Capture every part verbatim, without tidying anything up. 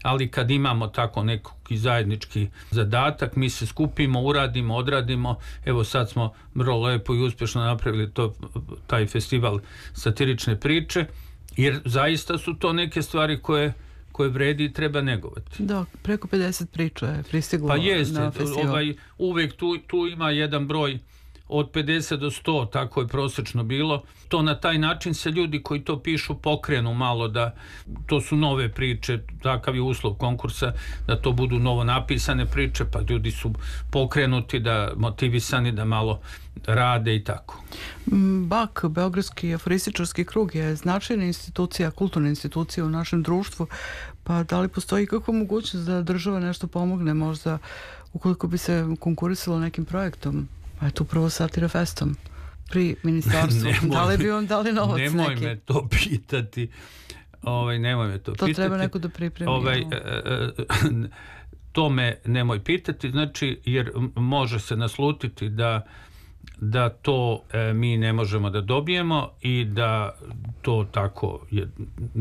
ali kad imamo tako neki zajednički zadatak, mi se skupimo, uradimo, odradimo. Evo sad smo vrlo lepo i uspješno napravili to, taj festival satirične priče, jer zaista su to neke stvari koje koje vredi i treba negovati. Da, preko pedeset priča je pristiglo pa jeste, na festival. Ovaj, uvek tu, tu ima jedan broj od pedeset do sto, tako je prosečno bilo. To na taj način se ljudi koji to pišu pokrenu malo, da to su nove priče, takav je uslov konkursa, da to budu novo napisane priče, pa ljudi su pokrenuti, da motivisani da malo rade i tako. B A K, Beogradski aforističarski krug, je značajna institucija, kulturna institucija u našem društvu, pa da li postoji kakva mogućnost da država nešto pomogne, možda ukoliko bi se konkurisalo nekim projektom? Pa je tu prvo Satira Festom pri ministarstvu. Nemoj, da li bi vam dali novac neki? Nemoj me to pitati. Ovaj, nemoj me to, to pitati. To treba neko da pripremi. Ovaj, e, to me nemoj pitati, znači, jer može se naslutiti da da to e, mi ne možemo da dobijemo i da to tako je,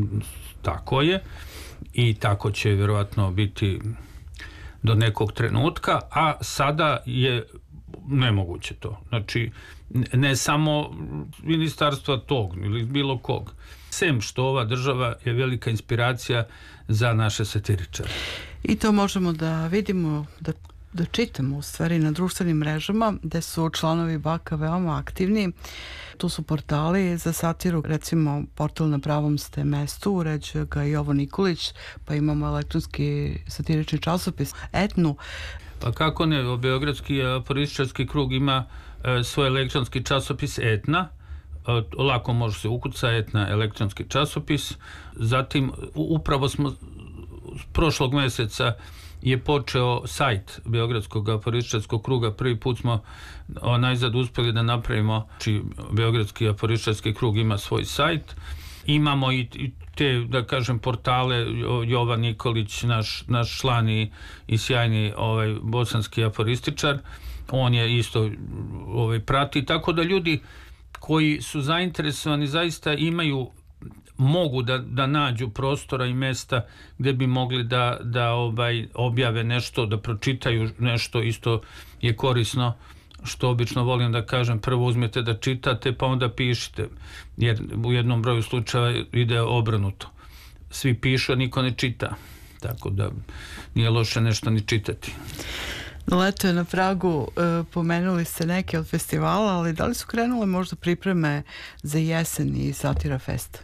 tako je i tako će vjerovatno biti do nekog trenutka, a sada je nemoguće to. Znači, ne samo ministarstva tog ili bilo kog. Sem što ova država je velika inspiracija za naše satiričare. I to možemo da vidimo, da da čitamo u stvari na društvenim mrežama, gde su članovi B A K-a veoma aktivni. Tu su portali za satiru, recimo portal Na pravom ste mestu, uređuje ga Jovo Nikolić, pa imamo elektronski satirični časopis Etnu. Pa kako ne, Beogradski aforističarski krug ima e, svoj elektronski časopis Etna, e, lako može se ukuca Etna elektronski časopis. Zatim upravo smo prošlog meseca je počeo sajt Beogradskog aforističarskog kruga. Prvi put smo najzad uspjeli da napravimo, znači Beogradski aforističarski krug ima svoj sajt. Imamo i, i te, da kažem, portale. Jovan Nikolić, naš, naš član i, i sjajni ovaj, bosanski aforističar, on je isto ovaj, prati, tako da ljudi koji su zainteresovani zaista imaju, mogu da, da nađu prostora i mesta gdje bi mogli da, da ovaj, objave nešto, da pročitaju nešto, isto je korisno, što obično volim da kažem, prvo uzmete da čitate pa onda pišite, jer u jednom broju slučajeva ide obrnuto. Svi pišu, a niko ne čita, tako da nije loše nešto ni čitati. Leto je na pragu, e, pomenuli ste neke od festivala, ali da li su krenule možda pripreme za jesen i Satira Fest?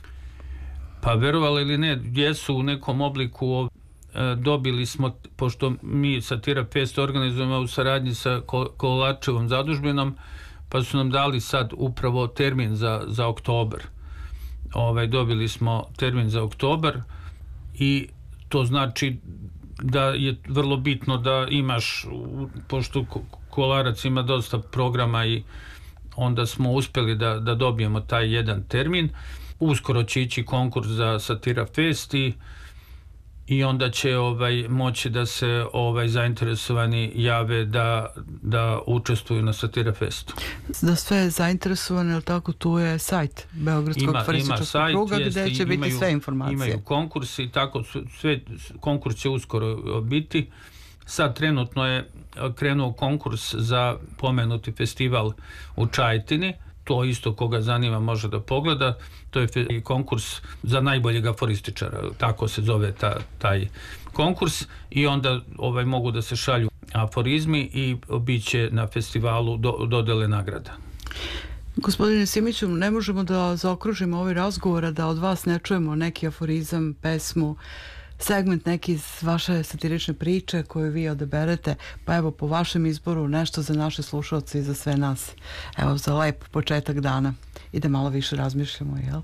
Pa verovali ili ne, jesu u nekom obliku. E, dobili smo, pošto mi Satira Fest organizujemo u saradnji sa Kolačevom zadužbinom, pa su nam dali sad upravo termin za, za oktobar. Ovaj, dobili smo termin za oktobar i to znači da je vrlo bitno da imaš, pošto Kolarac ima dosta programa, i onda smo uspjeli da, da dobijemo taj jedan termin. Uskoro će ići konkurs za Satira Fest i, i onda će ovaj, moći da se ovaj, zainteresovani jave da, da učestvuju na Satira Festu. Da sve zainteresovane, ali tako, tu je sajt Beogradskog aforističarskog kruga gdje će biti sve informacije. Imaju konkursi, tako sve, konkurs će uskoro biti. Sad trenutno je krenuo konkurs za pomenuti festival u Čajetini. To isto koga zanima može da pogleda. To je konkurs za najboljeg aforističara, tako se zove ta, taj konkurs, i onda ovaj, mogu da se šalju aforizmi i bit će na festivalu do, dodele nagrada. Gospodine Simiću, ne možemo da zaokružimo ovaj razgovor a da od vas ne čujemo neki aforizam, pesmu, segment neki iz vaše satirične priče koju vi odaberete, pa evo po vašem izboru nešto za naše slušalce i za sve nas. Evo za lep početak dana i da malo više razmišljamo, jel?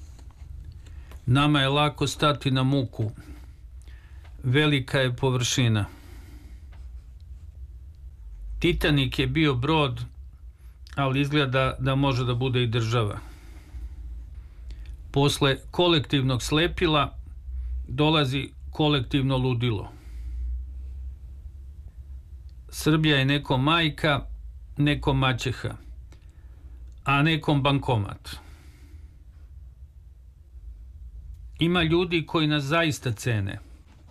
Nama je lako stati na muku, velika je površina. Titanik je bio brod, ali izgleda da može da bude i država. Posle kolektivnog slepila dolazi kolektivno ludilo. Srbija je nekom majka, nekom maćeha, a nekom bankomat. Ima ljudi koji nas zaista cene,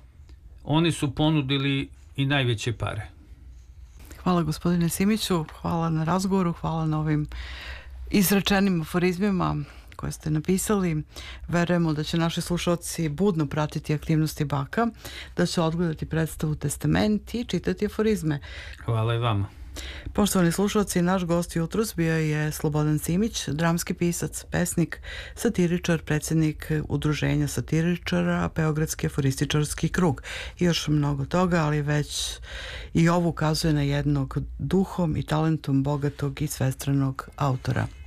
oni su ponudili i najveće pare. Hvala gospodine Simiću, hvala na razgovoru, hvala na ovim izrečenim aforizmima koje ste napisali. Verujemo da će naši slušalci budno pratiti aktivnosti Baka, da će odgledati predstavu Testament i čitati aforizme. Hvala i vama. Poštovani slušalci, naš gost jutros bio je Slobodan Simić, dramski pisac, pesnik, satiričar, predsjednik Udruženja satiričara, Beogradski aforističarski krug. I još mnogo toga, ali već i ovo ukazuje na jednog duhom i talentom bogatog i svestranog autora.